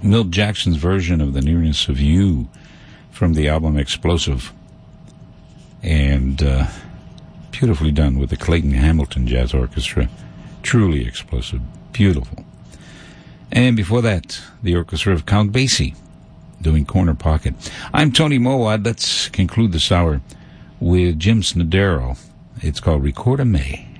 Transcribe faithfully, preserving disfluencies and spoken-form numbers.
Milt Jackson's version of The Nearness of You from the album Explosive. And uh, beautifully done with the Clayton Hamilton Jazz Orchestra. Truly explosive. Beautiful. And before that, the orchestra of Count Basie doing Corner Pocket. I'm Tony Mowat. Let's conclude this hour with Jim Snodero. It's called Record a May.